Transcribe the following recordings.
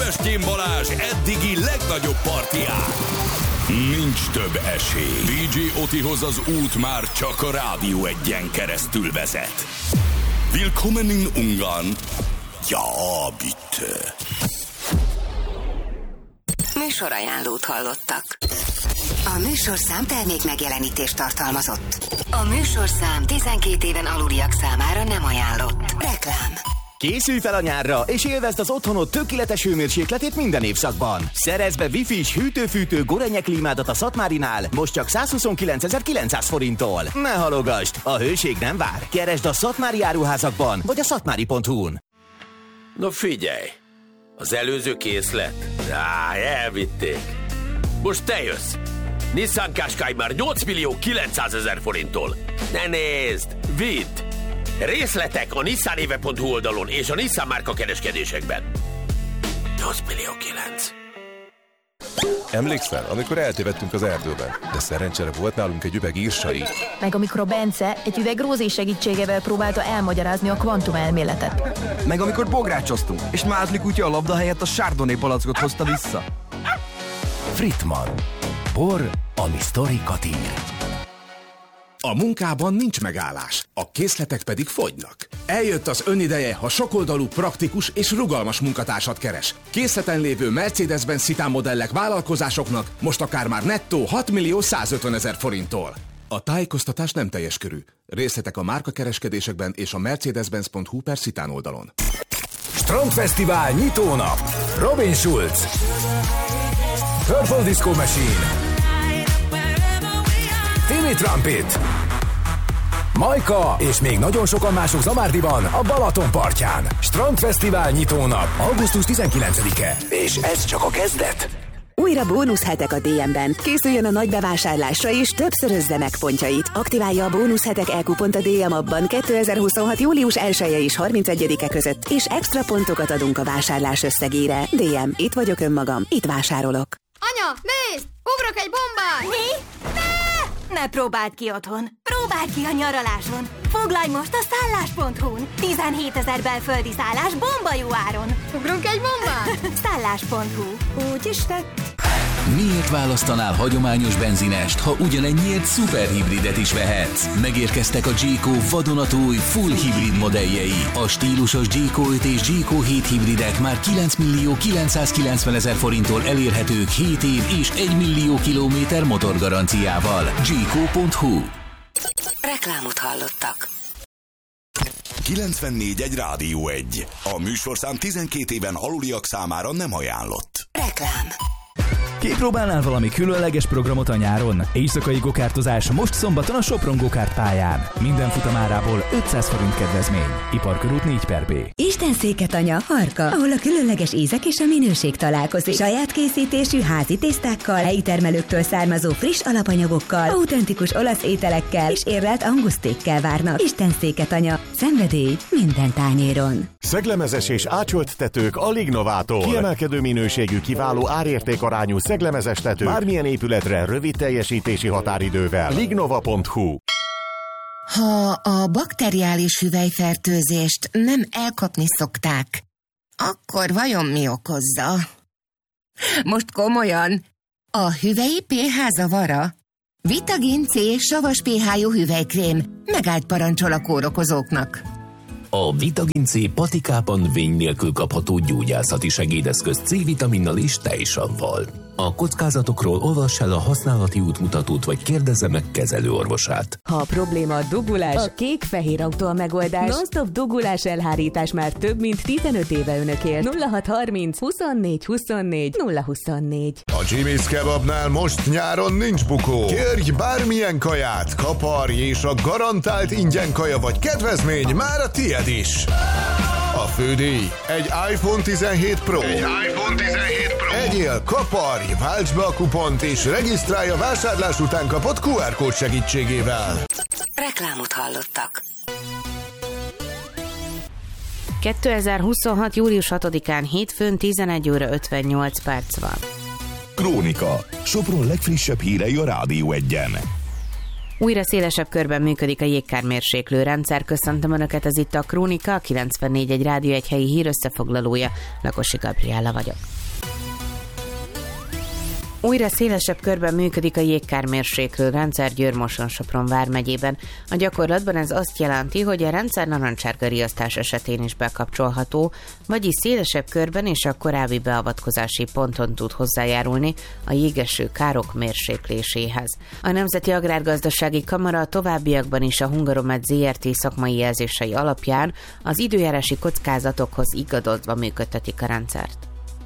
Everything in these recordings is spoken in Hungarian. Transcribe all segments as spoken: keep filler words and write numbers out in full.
Pestén Balázs eddigi legnagyobb partián. Nincs több esély. dé dzsé Otihoz az út már csak a Rádió Egyen keresztül vezet. Willkommen in Ungarn. Ja, bitte. Műsorajánlót hallottak. A műsorszám termék megjelenítést tartalmazott. A műsorszám tizenkét éven aluliak számára nem ajánlott. Reklám. Készülj fel a nyárra, és élvezd az otthonod tökéletes hőmérsékletét minden évszakban. Szerezz be Wi-Fi-s hűtő-fűtő Gorenje klímádat a Szatmárinál, most csak százhuszonkilencezer-kilencszáz forinttól. Ne halogasd, a hőség nem vár. Keresd a Szatmári áruházakban, vagy a szatmári pont hu-n. No figyelj, az előző készlet? Á, elvitték. Most te jössz. Nissan Qashqai már nyolc millió kilencszázezer forinttól. Ne nézd, vidd! Részletek a nissanéve pont hu oldalon és a Nissan márka kereskedésekben. nyolc millió kilenc. Emlékszel, amikor eltévedtünk az erdőben, de szerencsére volt nálunk egy üveg írsai. Meg amikor a Bence egy üveg Rózé segítségével próbálta elmagyarázni a kvantumelméletet. Meg amikor bográcsoztunk, és Mázli kutya a labda helyett a Chardonnay palackot hozta vissza. Frittmann. Bor, ami sztorikat ír. A munkában nincs megállás, a készletek pedig fogynak. Eljött az önideje, ha sokoldalú, praktikus és rugalmas munkatársat keres. Készleten lévő Mercedes-Benz Citan modellek vállalkozásoknak most akár már nettó hat millió százötvenezer forinttól. A tájékoztatás nem teljes körű. Részletek a márkakereskedésekben és a mercedes-benz pont hu per Citan oldalon. Strandfesztivál nyitónap. Robin Schulz, Purple Disco Machine, Timmy Trumpet, Majka és még nagyon sokan mások Zamárdiban, a Balaton partján. Strandfesztivál nyitónap, augusztus tizenkilencedike. És ez csak a kezdet. Újra bónuszhetek a dé em-ben. Készüljön a nagy bevásárlásra és többszörözze meg pontjait. Aktiválja a bónuszhetek e-kupont a dé em abban kétezer-huszonhat július elseje és harmincegyedike között, és extra pontokat adunk a vásárlás összegére. dé em, itt vagyok önmagam, itt vásárolok. Anya, nézd! Ugrok egy bombát! Mi? Ne! Ne próbáld ki otthon! Próbáld ki a nyaraláson! Foglalj most a szállás pont hu-n! tizenhétezer belföldi szállás bomba jó áron! Ugrunk egy bombát? szállás pont hu. Úgy is tett. Miért választanál hagyományos benzinest, ha ugyanennyiért szuperhibridet is vehetsz? Megérkeztek a Jayco vadonatúj full hibrid modelljei. A stílusos Jayco öt és Jayco hét hibridek már kilenc millió kilencszázkilencvenezer forinttól elérhetők hét év és egy millió kilométer motorgaranciával. Jayco pont hu. Reklámot hallottak. kilencvennégy egy Rádió egy. A műsorszám tizenkét éven aluliak számára nem ajánlott. Reklám. Kipróbálnál valami különleges programot a nyáron? Éjszakai gokártozás most szombaton a Sopron gokárt pályán. Minden futamárából ötszáz forint kedvezmény. Iparkörút négy per B. Istenszéket anya, Harka, ahol a különleges ízek és a minőség találkozik. Saját készítésű házi tésztákkal, helyi termelőktől származó friss alapanyagokkal, autentikus olasz ételekkel és érlelt angusztékkel várnak. Istenszéket anya, szenvedély minden tányéron. Szeglemezes és ácsolt tetők a Lignovától. Kiemelkedő minőségű, kiváló árértékarányú szeglemezes tető bármilyen épületre rövid teljesítési határidővel. lignova pont hu. Ha a bakteriális hüvelyfertőzést nem elkapni szokták, akkor vajon mi okozza? Most komolyan, a hüvelyi pé há zavara? Vitagin C savas pé há-jú hüvelykrém megállt parancsol a kórokozóknak. A Vitagin C patikában vény nélkül kapható gyógyászati segédeszköz C-vitaminnal és tejsavval. A kockázatokról olvass el a használati útmutatót, vagy kérdezze meg kezelőorvosát. Ha a probléma a dugulás, a kék-fehér autó a megoldás. Non-stop dugulás elhárítás már több mint tizenöt éve önökért. nulla hat harminc huszonnégy huszonnégy nulla huszonnégy. A Jimmy's Kebabnál most nyáron nincs bukó. Kérj bármilyen kaját, kaparj, és a garantált ingyen kaja vagy kedvezmény már a tiéd is. A fődíj egy iPhone tizenhét Pro. Egy iPhone tizenhét Pro. Egyél, kaparj, válts be a kupont és regisztrálj a vásárlás után kapott kú er kód segítségével. Reklámot hallottak. kétezer-huszonhat július hatodikán hétfőn tizenegy óra ötvennyolc perc van. Krónika. Sopron legfrissebb hírei a Rádió Egyen. Újra szélesebb körben működik a jégkármérséklő rendszer. Köszöntöm Önöket, ez itt a Krónika, kilencvennégy egy Rádió egy helyi hír összefoglalója. Lakosi Gabriella vagyok. Újra szélesebb körben működik a jégkármérséklő rendszer Győr-Moson-Sopron vármegyében. A gyakorlatban ez azt jelenti, hogy a rendszer narancsárga riasztás esetén is bekapcsolható, vagyis szélesebb körben és a korábbi beavatkozási ponton tud hozzájárulni a jégeső károk mérsékléséhez. A Nemzeti Agrárgazdasági Kamara a továbbiakban is a Hungaromet zé er té szakmai jelzései alapján az időjárási kockázatokhoz igazodva működtetik a rendszert.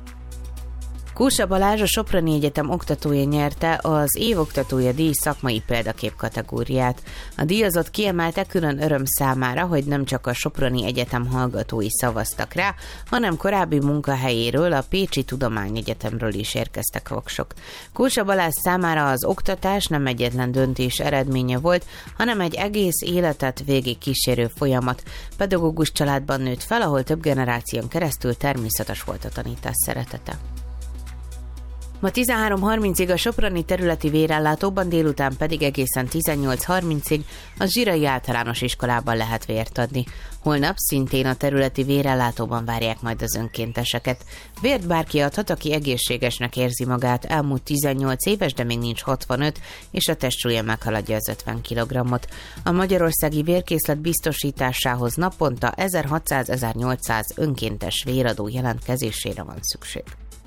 Kósa Balázs, a Soproni Egyetem oktatója nyerte az évoktatója díj szakmai példakép kategóriát. A díjazott kiemelte külön öröm számára, hogy nem csak a Soproni Egyetem hallgatói szavaztak rá, hanem korábbi munkahelyéről, a Pécsi Tudományegyetemről is érkeztek voksok. Kósa Balázs számára az oktatás nem egyetlen döntés eredménye volt, hanem egy egész életet végig kísérő folyamat. Pedagógus családban nőtt fel, ahol több generáción keresztül természetes volt a tanítás szeretete. Ma tizenhárom harmincig a soproni területi vérellátóban, délután pedig egészen tizennyolc harmincig a Zsirai Általános Iskolában lehet vért adni. Holnap szintén a területi vérellátóban várják majd az önkénteseket. Vért bárki adhat, aki egészségesnek érzi magát, elmúlt tizennyolc éves, de még nincs hatvanöt, és a testsúlya meghaladja az ötven kilogrammot. A magyarországi vérkészlet biztosításához naponta ezerhatszáz-ezernyolcszáz önkéntes véradó jelentkezésére van szükség.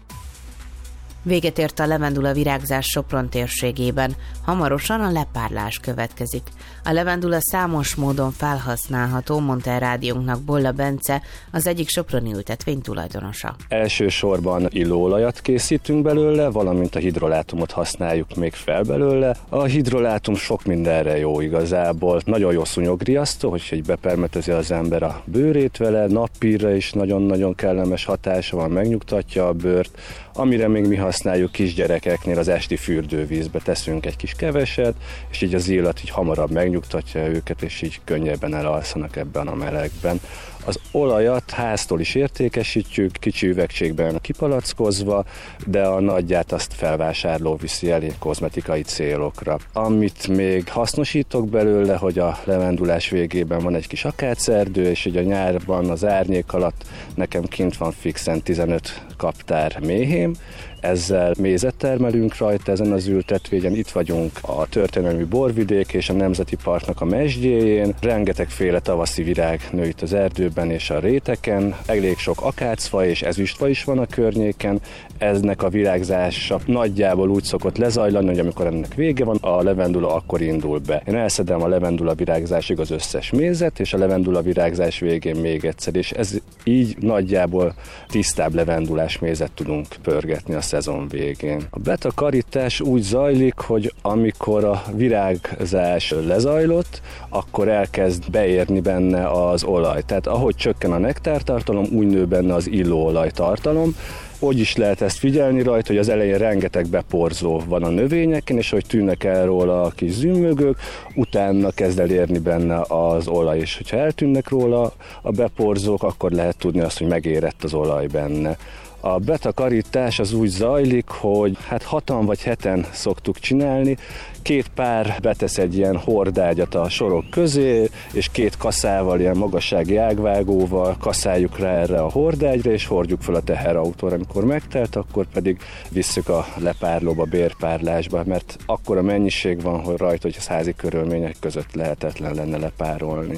Véget ért a levendula virágzás Sopron térségében, hamarosan a lepárlás következik. A levendula számos módon felhasználható, mondta a rádiónknak Bolla Bence, az egyik soproni ültetvény tulajdonosa. Elsősorban illóolajat készítünk belőle, valamint a hidrolátumot használjuk még fel belőle. A hidrolátum sok mindenre jó igazából. Nagyon jó szúnyogriasztó, hogyha így bepermetezi az ember a bőrét vele, nappírra is nagyon-nagyon kellemes hatása van, megnyugtatja a bőrt. Amire még mi használjuk kisgyerekeknél, az esti fürdővízbe teszünk egy kis keveset, és így az illat így hamarabb megnyugtatja őket, és így könnyebben elalszanak ebben a melegben. Az olajat háztól is értékesítjük, kicsi üvegségben kipalackozva, de a nagyját azt felvásárló viszi elé kozmetikai célokra. Amit még hasznosítok belőle, hogy a levendulás végében van egy kis akácerdő, és így a nyárban az árnyék alatt nekem kint van fixen tizenöt kaptár méhém, ezzel mézet termelünk rajta ezen az ültetvényen. Itt vagyunk a történelmi borvidék és a Nemzeti Parknak a mesdjéjén. Rengetegféle tavaszi virág nő itt az erdőben és a réteken. Elég sok akácfa és ezüstfa is van a környéken. Eznek a virágzása nagyjából úgy szokott lezajlani, hogy amikor ennek vége van, a levendula akkor indul be. Én elszedem a levendula virágzásig az összes mézet, és a levendula virágzás végén még egyszer, és ez így nagyjából tisztább levendulás mézet tudunk pörgetni a szezon végén. A betakarítás úgy zajlik, hogy amikor a virágzás lezajlott, akkor elkezd beérni benne az olaj. Tehát ahogy csökken a nektártartalom, úgy nő benne az illóolaj tartalom. Úgy is lehet ezt figyelni rajta, hogy az elején rengeteg beporzó van a növényeken, és hogy tűnnek el róla a kis zümmögök, utána kezd el érni benne az olaj, és hogyha eltűnnek róla a beporzók, akkor lehet tudni azt, hogy megérett az olaj benne. A betakarítás az úgy zajlik, hogy hát hatan vagy heten szoktuk csinálni, két pár betesz egy ilyen hordágyat a sorok közé, és két kaszával, ilyen magassági ágvágóval kaszáljuk rá erre a hordágyra, és hordjuk fel a teherautóra. Amikor megtelt, akkor pedig visszük a lepárlóba, bérpárlásba, mert akkora mennyiség van, hogy rajta, hogy az házi körülmények között lehetetlen lenne lepárolni.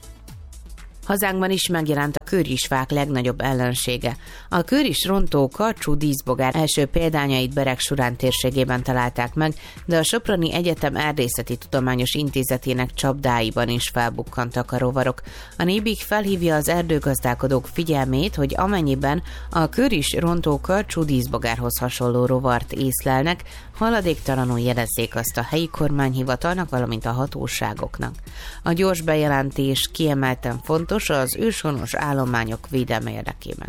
Hazánkban is megjelent a kőrisfák legnagyobb ellensége. A kőris rontó karcsú díszbogár első példányait Beregsurán térségében találták meg, de a Soproni Egyetem Erdészeti Tudományos Intézetének csapdáiban is felbukkantak a rovarok. A Nébik felhívja az erdőgazdálkodók figyelmét, hogy amennyiben a kőris rontó karcsú díszbogárhoz hasonló rovart észlelnek, haladéktalanul jelezzék azt a helyi kormányhivatalnak, valamint a hatóságoknak. A gyors bejelentés kiemelten fontos az őshonos állományok védelme érdekében.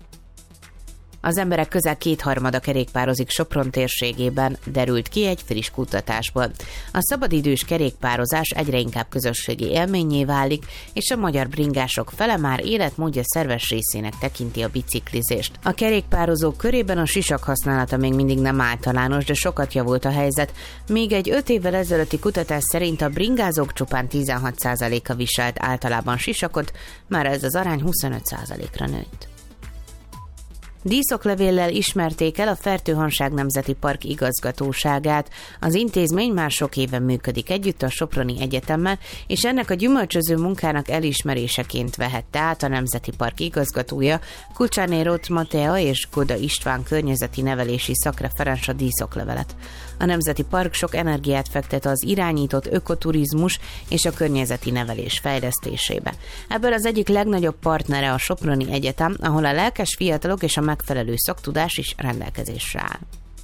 Az emberek közel kétharmada kerékpározik Sopron térségében, derült ki egy friss kutatásból. A szabadidős kerékpározás egyre inkább közösségi élménnyé válik, és a magyar bringások fele már életmódja szerves részének tekinti a biciklizést. A kerékpározók körében a sisak használata még mindig nem általános, de sokat javult a helyzet. Még egy öt évvel ezelőtti kutatás szerint a bringázók csupán tizenhat százaléka viselt általában sisakot, már ez az arány huszonöt százalékra nőtt. Díszoklevéllel ismerték el a Fertőhanság Nemzeti Park igazgatóságát. Az intézmény már sok éve működik együtt a Soproni Egyetemmel, és ennek a gyümölcsöző munkának elismeréseként vehette át a Nemzeti Park igazgatója, Kulcsáné Roth Matea és Goda István környezeti nevelési szakreferens a díszoklevelet. A Nemzeti Park sok energiát fektet az irányított ökoturizmus és a környezeti nevelés fejlesztésébe. Ebből az egyik legnagyobb partnere a Soproni Egyetem, ahol a lelkes fiatalok és a megfelelő szaktudás is rendelkezésre áll.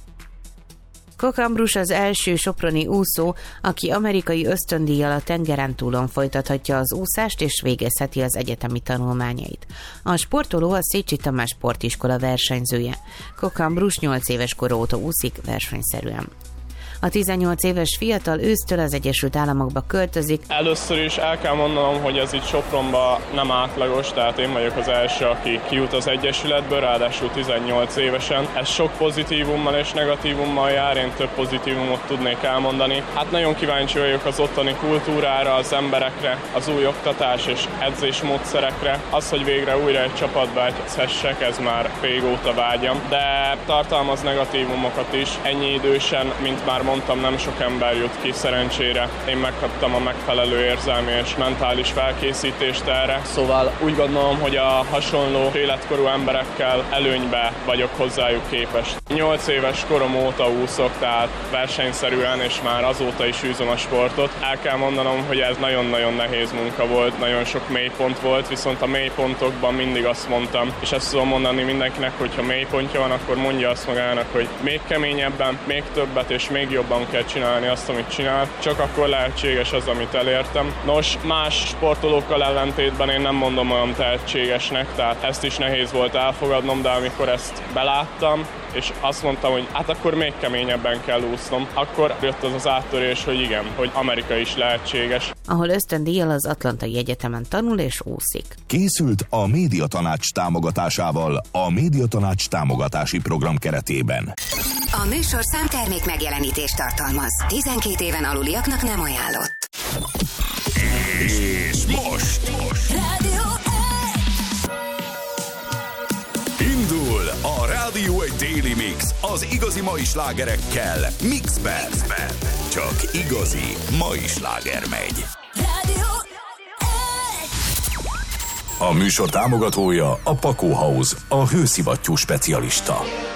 Koch Ambrus az első soproni úszó, aki amerikai ösztöndíjjal a tengeren túlon folytathatja az úszást és végezheti az egyetemi tanulmányait. A sportoló a Szécsi Tamás Sportiskola versenyzője. Koch Ambrus nyolc éves kor óta úszik versenyszerűen. A tizennyolc éves fiatal ősztől az Egyesült Államokba költözik. Először is el kell mondanom, hogy ez itt Sopronban nem átlagos, tehát én vagyok az első, aki kijut az Egyesületből, ráadásul tizennyolc évesen. Ez sok pozitívummal és negatívummal jár, én több pozitívumot tudnék elmondani. Hát nagyon kíváncsi vagyok az ottani kultúrára, az emberekre, az új oktatás és edzésmódszerekre. Az, hogy végre újra egy csapatba edzhessek, ez már régóta vágyam, de tartalmaz negatívumokat is. Ennyi idősen, mint már mondtam, nem sok ember jut ki szerencsére. Én megkaptam a megfelelő érzelmi és mentális felkészítést erre. Szóval úgy gondolom, hogy a hasonló életkorú emberekkel előnybe vagyok hozzájuk képest. nyolc éves korom óta úszok, tehát versenyszerűen, és már azóta is űzöm a sportot. El kell mondanom, hogy ez nagyon-nagyon nehéz munka volt, nagyon sok mélypont volt, viszont a mélypontokban mindig azt mondtam, és ezt tudom mondani mindenkinek, hogyha mélypontja van, akkor mondja azt magának, hogy még keményebben, még többet és még jobban kell csinálni azt, amit csinál, csak akkor lehetséges az, amit elértem. Nos, más sportolókkal ellentétben én nem mondom olyan tehetségesnek, tehát ezt is nehéz volt elfogadnom, de amikor ezt beláttam, és azt mondtam, hogy hát akkor még keményebben kell úsznom, akkor jött az az áttörés, hogy igen, hogy Amerika is lehetséges. Ahol ösztöndíjjal az Atlantai Egyetemen tanul és úszik. Készült a Médiatanács támogatásával a Médiatanács támogatási program keretében. A műsorszám termék megjelenítést tartalmaz. tizenkét éven aluliaknak nem ajánlott. És most! most. Indul a Rádió egy Daily Mix az igazi mai slágerekkel. Mixben. Csak igazi mai sláger megy. A műsor támogatója a Pakó House, a hőszivattyú specialista.